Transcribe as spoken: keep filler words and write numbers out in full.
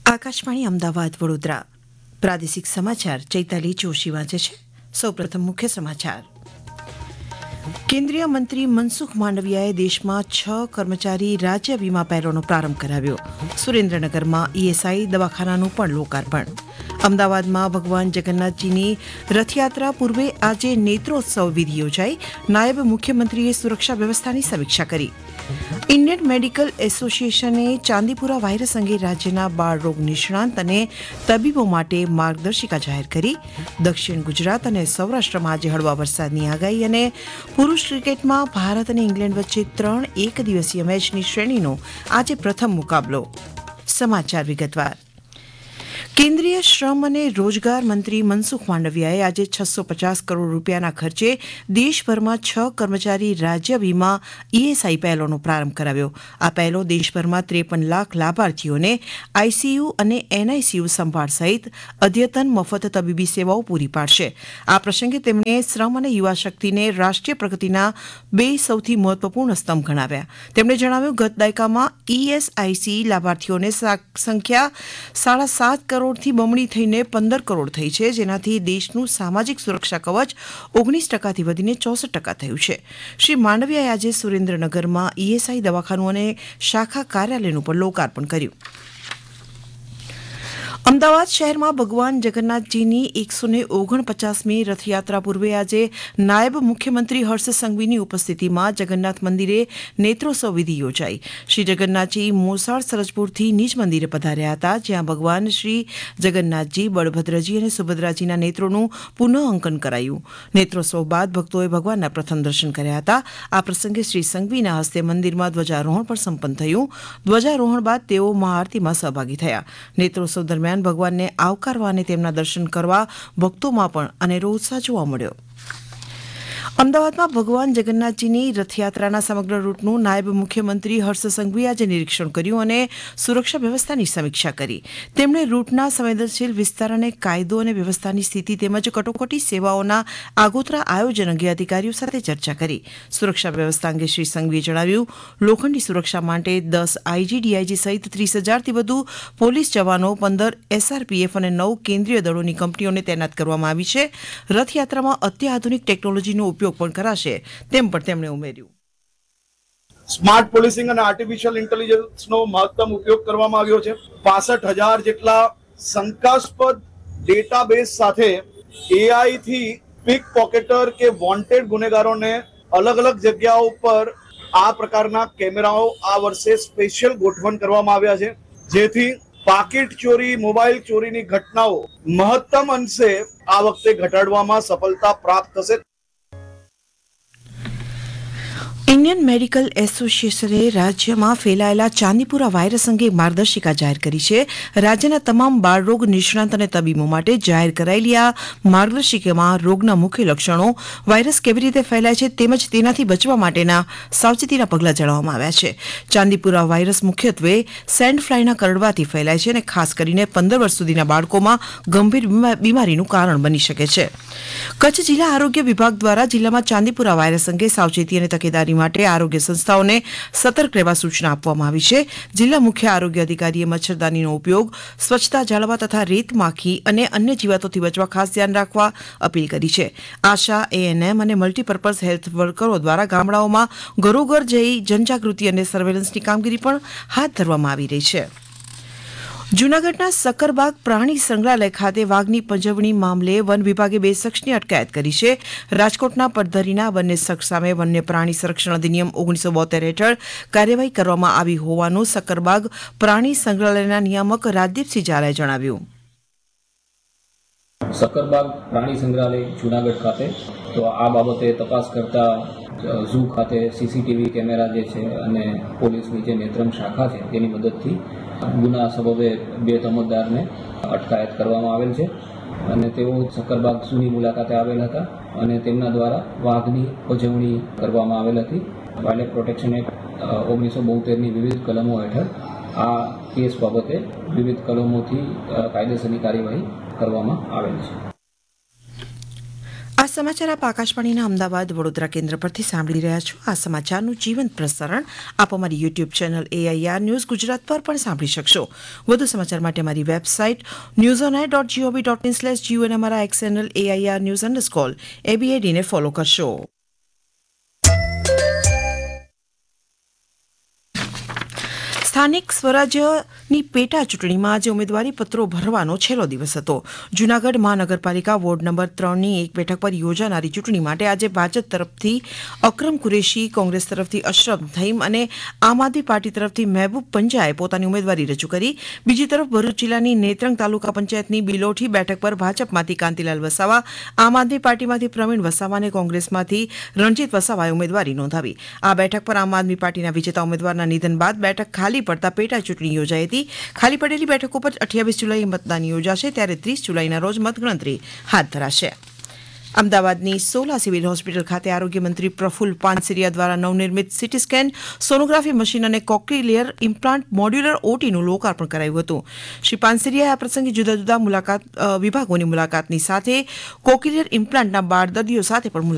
આકાશવાણી અમદાવાદ વડોદરા પ્રાદેશિક સમાચાર ચૈતાલી જોશી વાંચે છે. સૌપ્રથમ મુખ્ય સમાચાર. કેન્દ્રીય મંત્રી મનસુખ માંડવિયાએ દેશમાં છ કર્મચારી રાજ્ય વીમા પહેરોનો પ્રારંભ કરાવ્યો. સુરેન્દ્રનગરમાં ઈએસઆઈ દવાખાનાનું પણ લોકાર્પણ. અમદાવાદમાં ભગવાન જગન્નાથજીની રથયાત્રા પૂર્વે આજે નેત્રોત્સવ વિધિ યોજાઈ. નાયબ મુખ્યમંત્રીએ સુરક્ષા વ્યવસ્થાની સમીક્ષા કરી. ઇન્ડિયન મેડિકલ એસોસિએશને ચાંદીપુરા વાયરસ અંગે રાજ્યના બાળરોગ નિષ્ણાંત અને તબીબો માટે માર્ગદર્શિકા જાહેર કરી. દક્ષિણ ગુજરાત અને સૌરાષ્ટ્રમાં આજે હળવા વરસાદની આગાહી. અને પુરુષ ક્રિકેટમાં ભારત અને ઇંગ્લેન્ડ વચ્ચે ત્રણ એક દિવસીય મેચની શ્રેણીનો આજે પ્રથમ મુકાબલો. સમાચાર વિગતવાર. કેન્દ્રીય શ્રમ અને રોજગાર મંત્રી મનસુખ માંડવિયાએ આજે છસો પચાસ કરોડ રૂપિયાના ખર્ચે દેશભરમાં છ કર્મચારી રાજ્ય વીમા ઈએસઆઈ પહેલોનો પ્રારંભ કરાવ્યો. આ પહેલો દેશભરમાં ત્રેપન લાખ લાભાર્થીઓને આઈસીયુ અને એનઆઈસીયુ સંભાળ સહિત અદ્યતન મફત તબીબી સેવાઓ પૂરી પાડશે. આ પ્રસંગે તેમણે શ્રમ અને યુવા શક્તિને રાષ્ટ્રીય પ્રગતિના બે સૌથી મહત્વપૂર્ણ સ્તંભ ગણાવ્યા. તેમણે જણાવ્યું, ગત દાયકામાં ઈએસઆઈસી લાભાર્થીઓની સંખ્યા સાડા સાત કરોડ થી બમણી થઈને પંદર કરોડ થઈ છે, જેનાથી દેશનું સામાજિક સુરક્ષા કવચ ઓગણીસ ટકાથી વધીને ચોસઠ ટકા થયું છે. શ્રી માંડવિયાએ આજે સુરેન્દ્રનગરમાં ઈએસઆઈ દવાખાનું અને શાખા કાર્યાલયનું પણ લોકાર્પણ કર્યું. અમદાવાદ શહેરમાં ભગવાન જગન્નાથજીની એકસો ને ઓગણપચાસમી રથયાત્રા પૂર્વે આજે નાયબ મુખ્યમંત્રી હર્ષ સંઘવીની ઉપસ્થિતિમાં જગન્નાથ મંદિરે નેત્રોત્સવ વિધિ યોજાઈ. શ્રી જગન્નાથજી મોસાળ સરજપુરથી નિજ મંદિરે પધાર્યા હતા, જ્યાં ભગવાન શ્રી જગન્નાથજી, બળભદ્રજી અને સુભદ્રાજીના નેત્રોનું પુનઃ અંકન કરાયું. નેત્રોત્સવ બાદ ભક્તોએ ભગવાનના પ્રથમ દર્શન કર્યા હતા. આ પ્રસંગે શ્રી સંઘવીના હસ્તે મંદિરમાં ધ્વજારોહણ પણ સંપન્ન થયું. ધ્વજારોહણ બાદ તેઓ મહાઆરતીમાં સહભાગી થયા. નેત્રોત્સવ દરમિયાન ભગવાનને આવકારવા અને તેમના દર્શન કરવા ભક્તોમાં પણ અનેરો ઉત્સાહ જોવા મળ્યો. અમદાવાદમાં ભગવાન જગન્નાથજીની રથયાત્રાના સમગ્ર રૂટનું નાયબ મુખ્યમંત્રી હર્ષ સંઘવીએ આજે નિરીક્ષણ કર્યું અને સુરક્ષા વ્યવસ્થાની સમીક્ષા કરી. તેમણે રૂટના સંવેદનશીલ વિસ્તાર અને કાયદો અને વ્યવસ્થાની સ્થિતિ તેમજ કટોકટી સેવાઓના આગોતરા આયોજન અંગે અધિકારીઓ સાથે ચર્ચા કરી. સુરક્ષા વ્યવસ્થા અંગે શ્રી સંઘવીએ જણાવ્યું, લોખંડી સુરક્ષા માટે દસ આઈજી, ડીઆઈજી સહિત ત્રીસ હજારથી વધુ પોલીસ જવાનો, પંદર એસઆરપીએફ અને નવ કેન્દ્રીય દળોની કંપનીઓને તૈનાત કરવામાં આવી છે. રથયાત્રામાં અત્યાધુનિક ટેકનોલોજીનો ઉપયોગ પણ કરાશે તેમ પણ તેમણે ઉમેર્યું. સ્માર્ટ પોલીસિંગ અને આર્ટિફિશિયલ ઇન્ટેલિજન્સનો મહત્તમ ઉપયોગ કરવામાં આવ્યો છે. પાસઠ હજાર જેટલા શંકાસ્પદ ડેટાબેઝ સાથે એઆઈ થી પિક પોકેટર કે વોન્ટેડ ગુનેગારોને અલગ અલગ જગ્યાઓ પર આ પ્રકારના કેમેરાઓ આ વર્ષે સ્પેશિયલ ગોઠવણ કરવામાં આવ્યા છે, જેથી પાકીટ ચોરી, મોબાઈલ ચોરીની ઘટનાઓ મહત્તમ અંશે આ વખતે ઘટાડવામાં સફળતા પ્રાપ્ત થશે. ઇન્ડિયન મેડિકલ એસોસિએશને રાજ્યમાં ફેલાયેલા ચાંદીપુરા વાયરસ અંગે માર્ગદર્શિકા જાહેર કરી છે. રાજ્યના તમામ બાળરોગ નિષ્ણાંત અને તબીબો માટે જાહેર કરાયેલી આ માર્ગદર્શિકામાં રોગના મુખ્ય લક્ષણો, વાયરસ કેવી રીતે ફેલાય છે તેમજ તેનાથી બચવા માટેના સાવચેતીના પગલાં જણાવવામાં આવ્યા છે. ચાંદીપુરા વાયરસ મુખ્યત્વે સેન્ડ ફ્લાયના કરડવાથી ફેલાય છે અને ખાસ કરીને પંદર વર્ષ સુધીના બાળકોમાં ગંભીર બીમારીનું કારણ બની શકે છે. કચ્છ જિલ્લા આરોગ્ય વિભાગ દ્વારા જિલ્લામાં ચાંદીપુરા વાયરસ અંગે સાવચેતી અને તકેદારી માટે આરોગ્ય સંસ્થાઓને સતર્ક રહેવા સૂચના આપવામાં આવી છે. જિલ્લા મુખ્ય આરોગ્ય અધિકારીએ મચ્છરદાનીનો ઉપયોગ, સ્વચ્છતા જાળવવા તથા રેત, માખી અને અન્ય જીવાતોથી બચવા ખાસ ધ્યાન રાખવા અપીલ કરી છે. આશા, એએનએમ અને મલ્ટીપર્પઝ હેલ્થ વર્કરો દ્વારા ગામડાઓમાં ઘરોઘર જઈ જનજાગૃતિ અને સર્વેલન્સની કામગીરી પણ હાથ ધરવામાં આવી રહી છે. જૂનાગઢના સક્કરબાગ પ્રાણી સંગ્રહાલય ખાતે વાઘની પંજવણી મામલે વન વિભાગે બે શખ્સની અટકાયત કરી છે. રાજકોટના પડધરીના વન્ય શખ્સ સામે વન્ય પ્રાણી સંરક્ષણ અધિનિયમ ઓગણીસો બોતેર હેઠળ કાર્યવાહી કરવામાં આવી હોવાનું સક્કરબાગ પ્રાણી સંગ્રહાલયના નિયામક રાજદીપસિંહ ઝાલાએ જણાવ્યું. સક્કરબાગ પ્રાણી સંગ્રહાલય જૂનાગઢ ખાતે તો આ બાબતે તપાસ કરતા ઝૂ ખાતે સીસીટીવી કેમેરા જે છે અને પોલીસની જે નેત્રમ શાખા છે તેની મદદથી ગુના સબબે બે તમતદારને અટકાયત કરવામાં આવેલ છે અને તેઓ સક્કરબાગ ઝૂની મુલાકાતે આવેલ હતા અને તેમના દ્વારા વાઘની પજવણી કરવામાં આવેલ હતી. વાઇલ્ડ પ્રોટેક્શન એક્ટ ઓગણીસો બોતેરની વિવિધ કલમો હેઠળ આ કેસ બાબતે વિવિધ કલમોથી કાયદેસરની કાર્યવાહી કરવામાં આવેલ છે. આ સમાચાર આપ આકાશવાણીના અમદાવાદ વડોદરા કેન્દ્ર પરથી સાંભળી રહ્યા છો. આ સમાચારનું જીવંત પ્રસારણ આપ અમારી YouTube channel AIR news Gujarat પર પણ સાંભળી શકશો. વધુ સમાચાર માટે અમારી website news on air dot GOV dot in slash Jio અને અમારા x channel AIR news underscore એબીએડીને follow કરશો. સ્થાનિક સ્વરાજ્યની પેટા ચૂંટણીમાં આજે ઉમેદવારી પત્રો ભરવાનો છેલ્લો દિવસ હતો. જૂનાગઢ મહાનગરપાલિકા વોર્ડ નંબર ત્રણની એક બેઠક પર યોજાનારી ચૂંટણી માટે આજે ભાજપ તરફથી અકરમ કુરેશી, કોંગ્રેસ તરફથી અશરફ નઈમ અને આમ આદમી પાર્ટી તરફથી મહેબૂબ પંજાએ પોતાની ઉમેદવારી રજૂ કરી. બીજી તરફ ભરૂચ જિલ્લાની નેત્રંગ તાલુકા પંચાયતની બિલોઠી બેઠક પર ભાજપમાંથી કાંતિલાલ વસાવા, આમ આદમી પાર્ટીમાંથી પ્રવીણ વસાવા અને કોંગ્રેસમાંથી રણજીત વસાવાએ ઉમેદવારી નોંધાવી. આ બેઠક પર આમ આદમી પાર્ટીના વિજેતા ઉમેદવારના નિધન બાદ બેઠક ખાલી પડતા પેટા ચૂંટણી યોજાઈ હતી. ખાલી પડેલી બેઠકો પર અઠ્યાવીસ જુલાઈએ મતદાન યોજાશે, ત્યારે ત્રીસ જુલાઈના રોજ મતગણતરી હાથ ધરાશે. અમદાવાદની સોલા સિવિલ હોસ્પિટલ ખાતે આરોગ્ય મંત્રી પ્રફુલ્લ પાનસરિયા દ્વારા નવનિર્મિત સીટી સ્કેન, સોનોગ્રાફી મશીન અને કોક્લિયર ઇમ્પ્લાન્ટ મોડ્યુલર ઓટીનું લોકાર્પણ કરાયું હતું. શ્રી પાનસરિયાએ આ પ્રસંગે જુદા જુદા મુલાકાત વિભાગોની મુલાકાતની સાથે કોક્લિયર ઇમ્પ્લાન્ટના બાળ દર્દીઓ સાથે પણ મુલાકાત